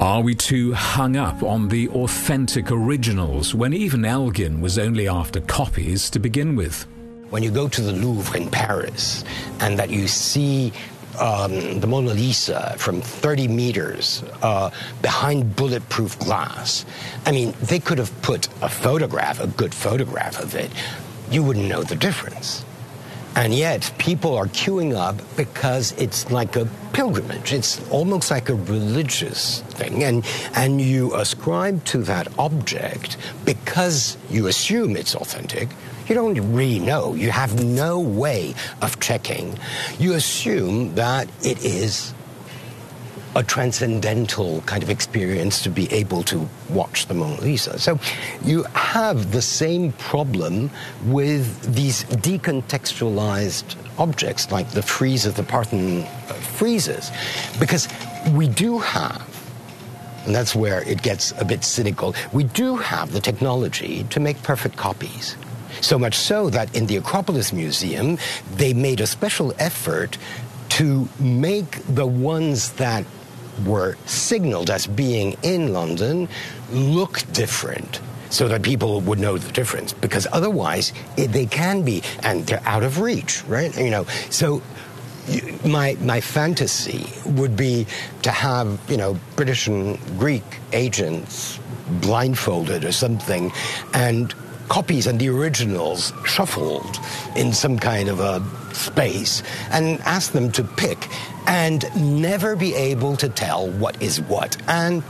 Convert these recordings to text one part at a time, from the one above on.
Are we too hung up on the authentic originals when even Elgin was only after copies to begin with? When you go to the Louvre in Paris and that you see the Mona Lisa from 30 meters behind bulletproof glass, I mean, they could have put a photograph, a good photograph of it. You wouldn't know the difference. And yet, people are queuing up because it's like a pilgrimage. It's almost like a religious thing. And you ascribe to that object because you assume it's authentic. You don't really know. You have no way of checking. You assume that it is a transcendental kind of experience to be able to watch the Mona Lisa. So you have the same problem with these decontextualized objects like the frieze of the Parthenon friezes, because we do have, and that's where it gets a bit cynical, we do have the technology to make perfect copies. So much so that in the Acropolis Museum, they made a special effort to make the ones that were signaled as being in London look different so that people would know the difference, because otherwise they can be, and they're out of reach, right? You know, so my fantasy would be to have, you know, British and Greek agents blindfolded or something, and copies and the originals shuffled in some kind of a space, and ask them to pick and never be able to tell what is what, and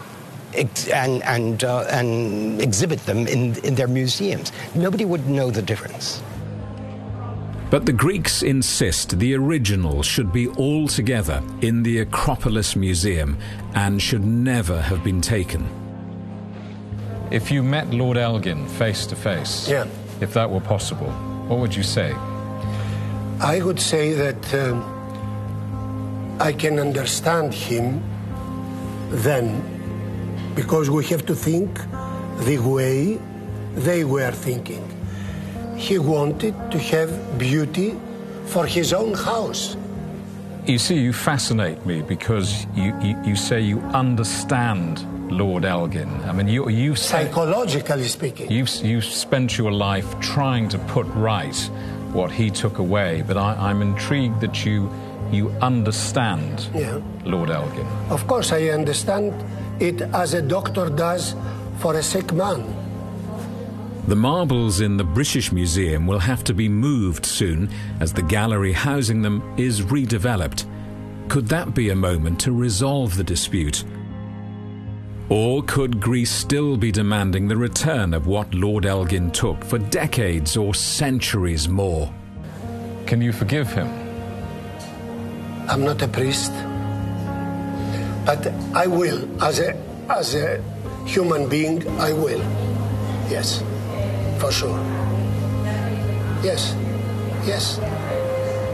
exhibit them in their museums. Nobody would know the difference. But the Greeks insist the original should be all together in the Acropolis Museum and should never have been taken. If you met Lord Elgin face to face, if that were possible, what would you say? I would say that I can understand him then, because we have to think the way they were thinking. He wanted to have beauty for his own house. You see, you fascinate me because you say you understand Lord Elgin. I mean, you psychologically speaking, you've spent your life trying to put right what he took away, but I'm intrigued that you understand Lord Elgin. Of course, I understand it as a doctor does for a sick man. The marbles in the British Museum will have to be moved soon as the gallery housing them is redeveloped. Could that be a moment to resolve the dispute? Or could Greece still be demanding the return of what Lord Elgin took for decades or centuries more? Can you forgive him? I'm not a priest, but I will. As a human being, I will. Yes, for sure. Yes, yes.